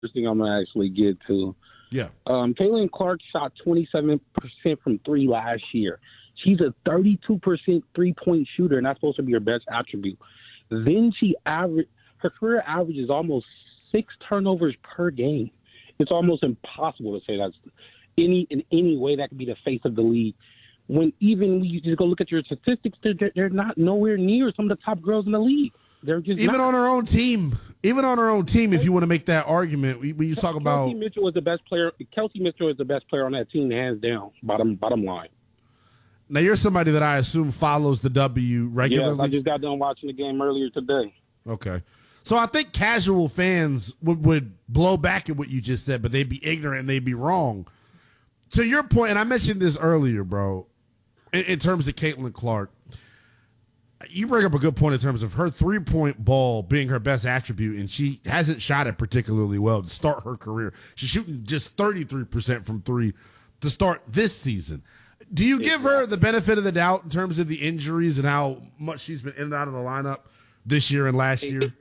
first thing I'm going to actually get to. Yeah. Caitlin Clark shot 27% from three last year. She's a 32% three-point shooter, and that's supposed to be her best attribute. Then her career average is almost 6 turnovers per game. It's almost impossible to say that's in any way that could be the face of the league. When even you just go look at your statistics, they're not nowhere near some of the top girls in the league. They're just even not. on her own team. Even on her own team, if you want to make that argument, when you talk about Kelsey Mitchell is the best player. Kelsey Mitchell is the best player on that team, hands down. Bottom line. Now you're somebody that I assume follows the W regularly. Yes, I just got done watching the game earlier today. Okay. So I think casual fans would blow back at what you just said, but they'd be ignorant and they'd be wrong. To your point, and I mentioned this earlier, bro, in terms of Caitlin Clark, you bring up a good point in terms of her three-point ball being her best attribute, and she hasn't shot it particularly well to start her career. She's shooting just 33% from three to start this season. Do you give her the benefit of the doubt in terms of the injuries and how much she's been in and out of the lineup this year and last year?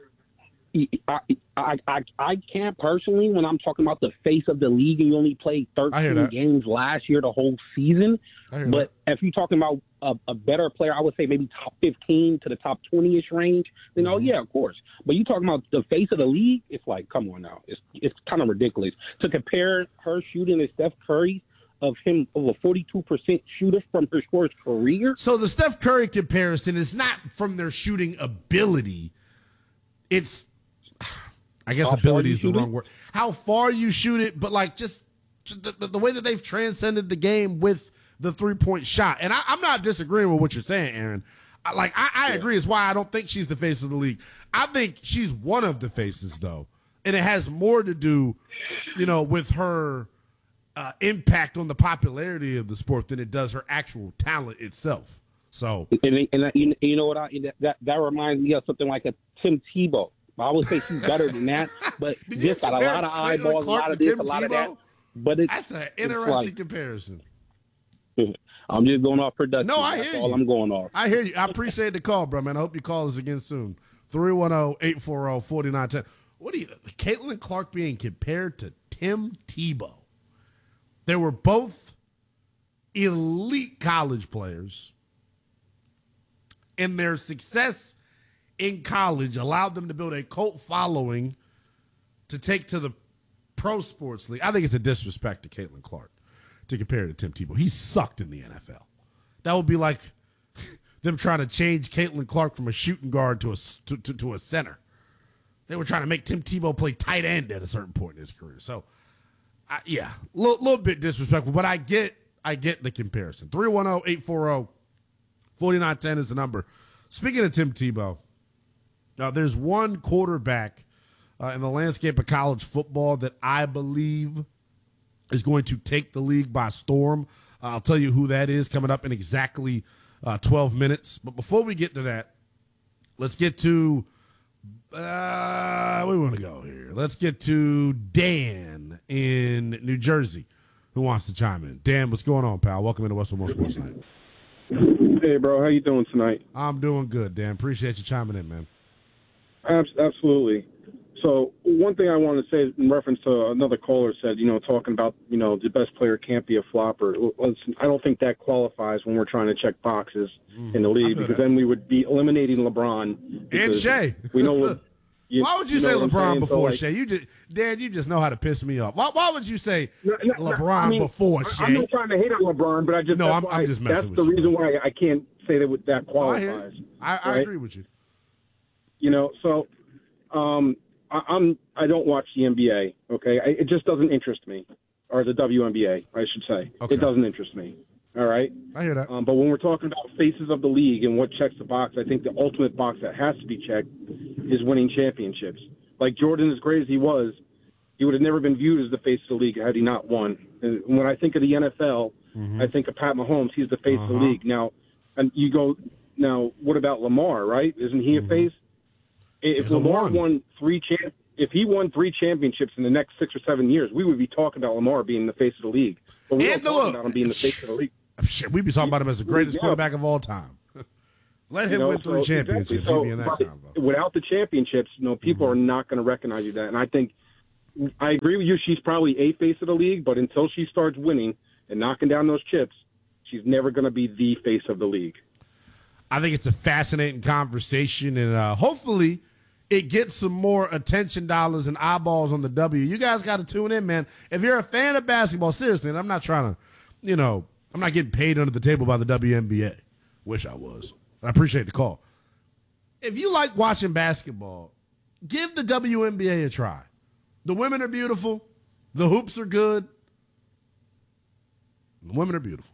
I can't personally when I'm talking about the face of the league and you only played 13 games last year, the whole season. But if you're talking about a better player, I would say maybe top 15 to the top 20-ish range, then yeah, of course. But you talking about the face of the league, it's like, come on now. It's kind of ridiculous. To compare her shooting to Steph Curry, of a 42% shooter from her sports career. So the Steph Curry comparison is not from their shooting ability. It's, I guess ability is the wrong word. How far you shoot it, but like just the way that they've transcended the game with the three-point shot. And I'm not disagreeing with what you're saying, Aaron. I agree. It's why I don't think she's the face of the league. I think she's one of the faces, though. And it has more to do, with her impact on the popularity of the sport than it does her actual talent itself. So, and you know what? That reminds me of something like a Tim Tebow. I would say she's better than that, but just got a lot of eyeballs, a lot of this, a lot of that. But that's an interesting comparison. I'm just going off production. No, I hear That's you. all I'm going off. I hear you. I appreciate the call, bro, man. I hope you call us again soon. 310-840-4910. What do you, Caitlin Clark being compared to Tim Tebow? They were both elite college players, and their success in college allowed them to build a cult following to take to the pro sports league. I think it's a disrespect to Caitlin Clark to compare to Tim Tebow. He sucked in the NFL. That would be like them trying to change Caitlin Clark from a shooting guard to a center. They were trying to make Tim Tebow play tight end at a certain point in his career. So, yeah, a little bit disrespectful, but I get the comparison. 310-840-4910 is the number. Speaking of Tim Tebow, now there's one quarterback in the landscape of college football that I believe is going to take the league by storm. I'll tell you who that is coming up in exactly 12 minutes. But before we get to that, let's get to where we want to go here. Let's get to Dan in New Jersey who wants to chime in. Dan, what's going on, pal? Welcome into Westwood One Sports Night. Hey, bro. How you doing tonight? I'm doing good, Dan. Appreciate you chiming in, man. Absolutely. So one thing I want to say in reference to another caller said, talking about, the best player can't be a flopper. Listen, I don't think that qualifies when we're trying to check boxes in the league because then we would be eliminating LeBron. And Shea. We know why would you say LeBron before Shea? Dan, you just know how to piss me off. Why would you say LeBron before Shea? I'm not trying to hate on LeBron, but I'm just messing with you. That's the reason why I can't say that qualifies. I agree with you. So I don't watch the NBA. Okay, it just doesn't interest me, or the WNBA, I should say. Okay. It doesn't interest me. All right, I hear that. But when we're talking about faces of the league and what checks the box, I think the ultimate box that has to be checked is winning championships. Like Jordan, as great as he was, he would have never been viewed as the face of the league had he not won. And when I think of the NFL, I think of Pat Mahomes. He's the face of the league. Now, what about Lamar? Right? Isn't he a face? If Lamar won if he won 3 championships in the next 6 or 7 years, we would be talking about Lamar being the face of the league. But we don't talk about him being the face of the league. Shit, we'd be talking about him as the greatest quarterback of all time. Let him win 3 championships. Exactly. Without the championships, people are not going to recognize you that. And I think, I agree with you. She's probably a face of the league, but until she starts winning and knocking down those chips, she's never going to be the face of the league. I think it's a fascinating conversation, and hopefully it gets some more attention dollars and eyeballs on the W. You guys got to tune in, man. If you're a fan of basketball, seriously, and I'm not trying to, I'm not getting paid under the table by the WNBA. Wish I was. I appreciate the call. If you like watching basketball, give the WNBA a try. The women are beautiful. The hoops are good. The women are beautiful.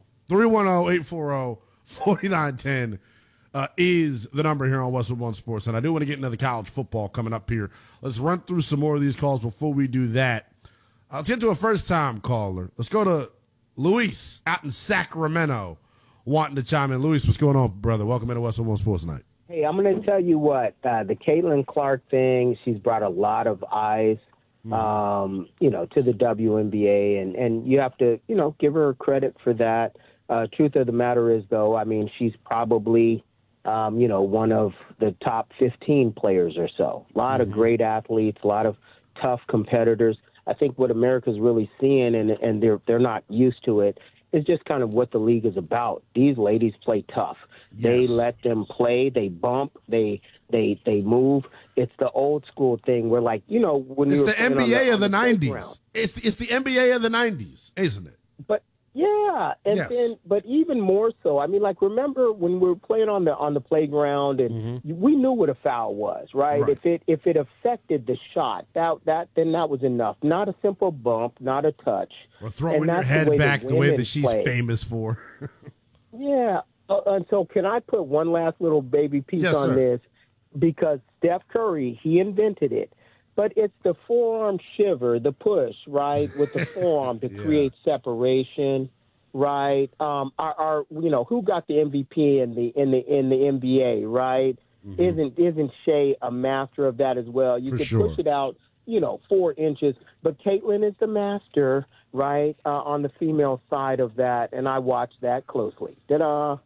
310-840-4910 is the number here on Westwood One Sports. And I do want to get into the college football coming up here. Let's run through some more of these calls before we do that. I'll tend to a first-time caller. Let's go to Luis out in Sacramento wanting to chime in. Luis, what's going on, brother? Welcome into Westwood One Sports Night. Hey, I'm going to tell you what, the Caitlin Clark thing, she's brought a lot of eyes, to the WNBA, and you have to, give her credit for that. Truth of the matter is, though, I mean, she's probably, one of the top 15 players or so. A lot of great athletes, a lot of tough competitors. I think what America's really seeing, and they're not used to it, is just kind of what the league is about. These ladies play tough. Yes. They let them play. They bump. They move. It's the old school thing where, like, when it's you the NBA of the 90s. It's the NBA of the 90s, isn't it? But yeah, and yes. then but even more so. I mean, like, remember when we were playing on the playground and we knew what a foul was, right? If it affected the shot, then that was enough. Not a simple bump, not a touch. Or throwing your head back the way that she's famous for. Yeah. And so can I put one last little baby piece on this? Because Steph Curry, he invented it. But it's the forearm shiver, the push, right, with the forearm to create separation, right? Who got the MVP in the NBA, right? Isn't Shea a master of that as well? You can push it out, 4 inches. But Caitlin is the master, right, on the female side of that, and I watched that closely. Ta-da!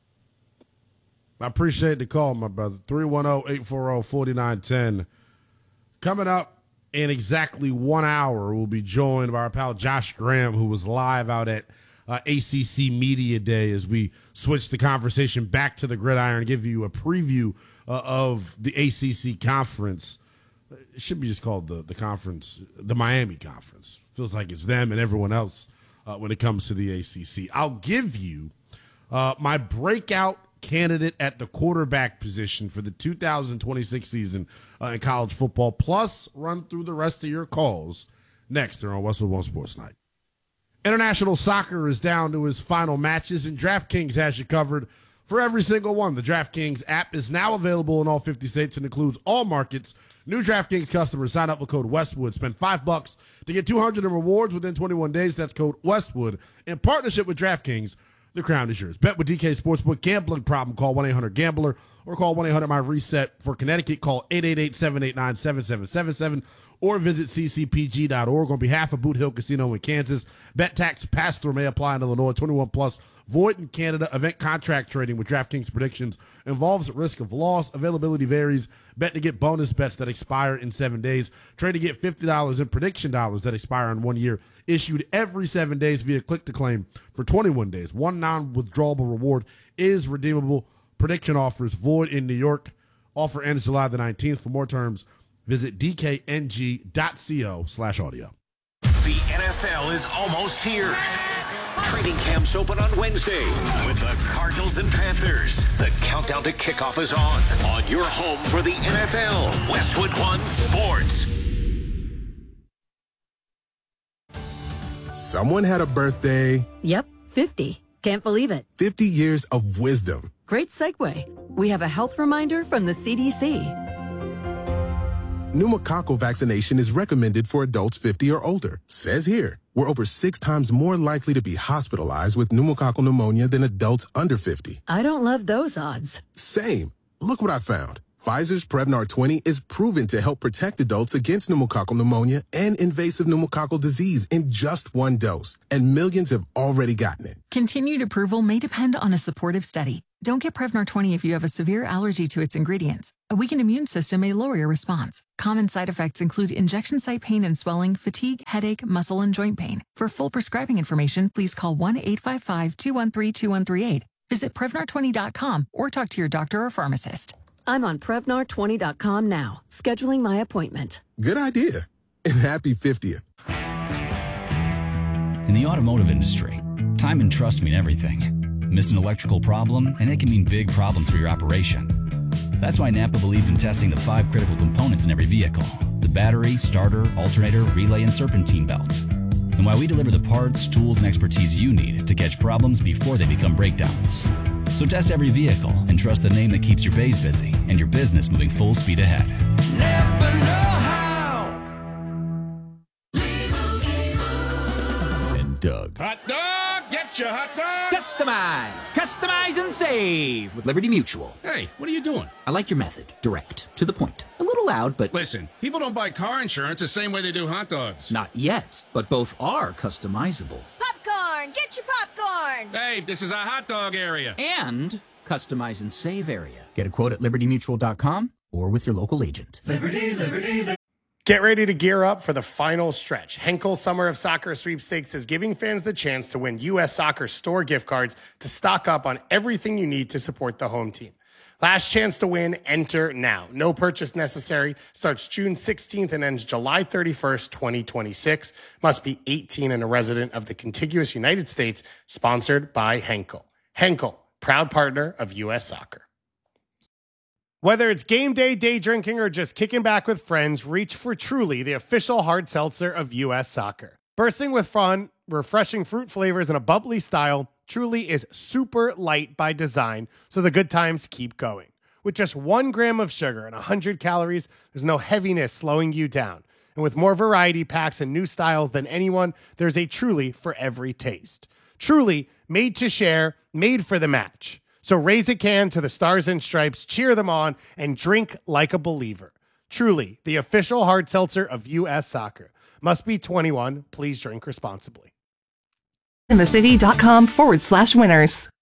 I appreciate the call, my brother. 310-840-4910. Coming up in exactly 1 hour, we'll be joined by our pal Josh Graham, who was live out at ACC Media Day as we switch the conversation back to the gridiron and give you a preview of the ACC conference. It should be just called the conference, the Miami Conference. Feels like it's them and everyone else when it comes to the ACC. I'll give you my breakout candidate at the quarterback position for the 2026 season in college football, plus run through the rest of your calls next here on Westwood One Sports Night. International soccer is down to its final matches, and DraftKings has you covered for every single one. The DraftKings app is now available in all 50 states and includes all markets. New DraftKings customers sign up with code Westwood. Spend $5 to get $200 in rewards within 21 days. That's code Westwood. In partnership with DraftKings, the crown is yours. Bet with DK Sportsbook. Gambling problem, call 1-800-GAMBLER or call 1-800-MY-RESET. For Connecticut, call 888-789-7777 or visit ccpg.org. On behalf of Boot Hill Casino in Kansas, bet tax pass-through may apply in Illinois. 21 plus, void in Canada. Event contract trading with DraftKings predictions involves risk of loss. Availability varies. Bet to get bonus bets that expire in 7 days. Trade to get $50 in prediction dollars that expire in 1 year. Issued every 7 days via click to claim for 21 days. One non-withdrawable reward is redeemable. Prediction offers void in New York. Offer ends July the 19th. For more terms, visit dkng.co/audio. The NFL is almost here. Training camps open on Wednesday with the Cardinals and Panthers. The countdown to kickoff is on your home for the NFL, Westwood One Sports. Someone had a birthday. Yep, 50. Can't believe it. 50 years of wisdom. Great segue. We have a health reminder from the CDC. Pneumococcal vaccination is recommended for adults 50 or older. Says here, we're over 6 times more likely to be hospitalized with pneumococcal pneumonia than adults under 50. I don't love those odds. Same. Look what I found. Pfizer's Prevnar 20 is proven to help protect adults against pneumococcal pneumonia and invasive pneumococcal disease in just 1 dose. And millions have already gotten it. Continued approval may depend on a supportive study. Don't get Prevnar 20 if you have a severe allergy to its ingredients. A weakened immune system may lower your response. Common side effects include injection site pain and swelling, fatigue, headache, muscle, and joint pain. For full prescribing information, please call 1-855-213-2138. Visit Prevnar20.com or talk to your doctor or pharmacist. I'm on Prevnar20.com now, scheduling my appointment. Good idea. And happy 50th. In the automotive industry, time and trust mean everything. Miss an electrical problem, and it can mean big problems for your operation. That's why Napa believes in testing the 5 critical components in every vehicle: the battery, starter, alternator, relay, and serpentine belt. And why we deliver the parts, tools, and expertise you need to catch problems before they become breakdowns. So test every vehicle and trust the name that keeps your bays busy and your business moving full speed ahead. Napa know-how. And Doug. Hot dog, get your hot dog. Customize and save with Liberty Mutual. Hey, what are you doing? I like your method. Direct, to the point. A little loud, but... Listen, people don't buy car insurance the same way they do hot dogs. Not yet, but both are customizable. Popcorn! Get your popcorn! Hey, this is a hot dog area. And customize and save area. Get a quote at libertymutual.com or with your local agent. Liberty. Get ready to gear up for the final stretch. Henkel Summer of Soccer Sweepstakes is giving fans the chance to win U.S. Soccer store gift cards to stock up on everything you need to support the home team. Last chance to win, enter now. No purchase necessary. Starts June 16th and ends July 31st, 2026. Must be 18 and a resident of the contiguous United States. Sponsored by Henkel. Henkel, proud partner of U.S. Soccer. Whether it's game day, day drinking, or just kicking back with friends, reach for Truly, the official hard seltzer of U.S. Soccer. Bursting with fun, refreshing fruit flavors, and a bubbly style, Truly is super light by design, so the good times keep going. With just 1 gram of sugar and 100 calories, there's no heaviness slowing you down. And with more variety packs and new styles than anyone, there's a Truly for every taste. Truly, made to share, made for the match. So raise a can to the Stars and Stripes, cheer them on, and drink like a believer. Truly, the official hard seltzer of U.S. Soccer. Must be 21. Please drink responsibly. InTheCity.com/winners.